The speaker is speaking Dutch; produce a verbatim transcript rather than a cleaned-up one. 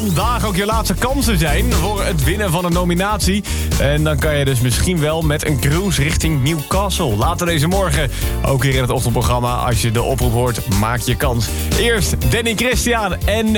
vandaag ook je laatste kansen zijn voor het winnen van een nominatie. En dan kan je dus misschien wel met een cruise richting Newcastle. Later deze morgen, ook hier in het ochtendprogramma. Als je de oproep hoort, maak je kans. Eerst Danny Christian en